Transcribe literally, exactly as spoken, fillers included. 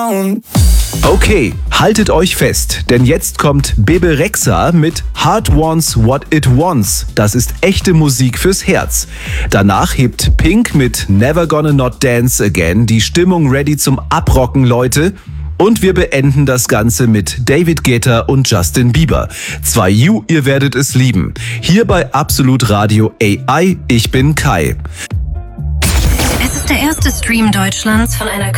down. Okay, haltet euch fest, denn jetzt kommt Bebe Rexha mit Heart Wants What It Wants. Das ist echte Musik fürs Herz. Danach hebt Pink mit Never Gonna Not Dance Again die Stimmung ready zum Abrocken, Leute. Und wir beenden das Ganze mit David Guetta und Justin Bieber. Zwei You, ihr werdet es lieben. Hier bei Absolut Radio A I, ich bin Kai. Es ist der erste Stream Deutschlands von einer